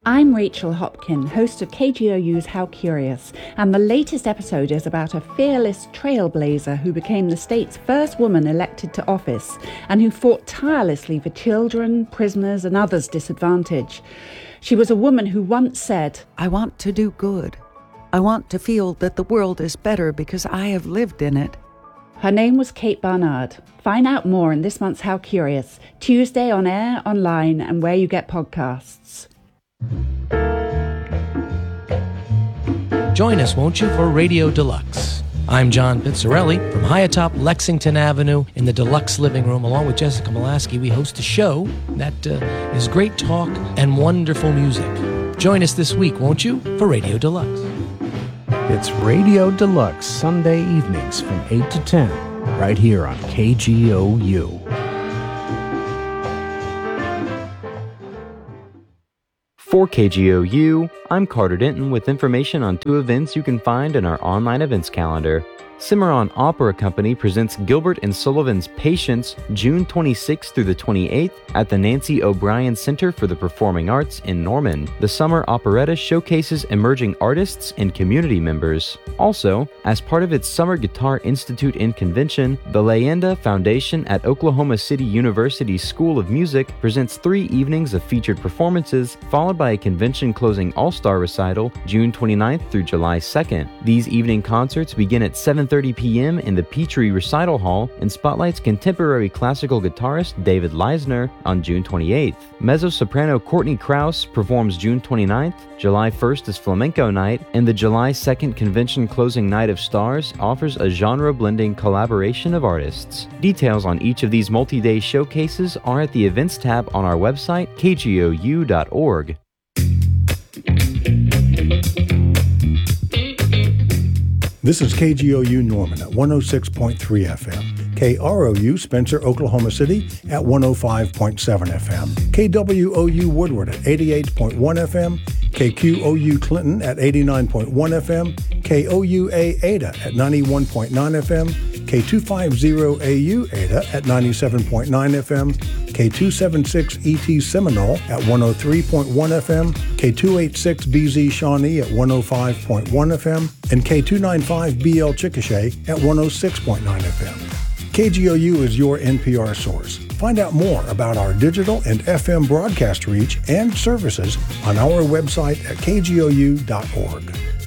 I'm Rachel Hopkin, host of KGOU's How Curious, and the latest episode is about a fearless trailblazer who became the state's first woman elected to office and who fought tirelessly for children, prisoners, and others disadvantaged. She was a woman who once said, "I want to do good. I want to feel that the world is better because I have lived in it." Her name was Kate Barnard. Find out more in this month's How Curious, Tuesday on air, online, and where you get podcasts. Join us, won't you, for Radio Deluxe. I'm John Pizzarelli from high atop Lexington Avenue in the Deluxe Living Room. Along with Jessica Molaski, we host a show that is great talk and wonderful music. Join us this week, won't you, for Radio Deluxe. It's Radio Deluxe, Sunday evenings from 8 to 10, right here on KGOU. For KGOU, I'm Carter Denton with information on 2 events you can find in our online events calendar. Cimarron Opera Company presents Gilbert and Sullivan's Patience, June 26th through the 28th at the Nancy O'Brien Center for the Performing Arts in Norman. The summer operetta showcases emerging artists and community members. Also, as part of its Summer Guitar Institute and Convention, the Leyenda Foundation at Oklahoma City University School of Music presents 3 evenings of featured performances, followed by a convention-closing all-star recital June 29th through July 2nd. These evening concerts begin at 7:30 p.m. in the Petrie Recital Hall and spotlights contemporary classical guitarist David Leisner on June 28th. Mezzo-soprano Courtney Krause performs June 29th, July 1st is Flamenco Night, and the July 2nd convention closing Night of Stars offers a genre-blending collaboration of artists. Details on each of these multi-day showcases are at the Events tab on our website, kgou.org. This is KGOU Norman at 106.3 FM, KROU Spencer, Oklahoma City at 105.7 FM, KWOU Woodward at 88.1 FM, KQOU Clinton at 89.1 FM, KOUA Ada at 91.9 FM, K250AU Ada at 97.9 FM, K276ET Seminole at 103.1 FM, K286BZ Shawnee at 105.1 FM, and K295BL Chickasha at 106.9 FM. KGOU is your NPR source. Find out more about our digital and FM broadcast reach and services on our website at kgou.org.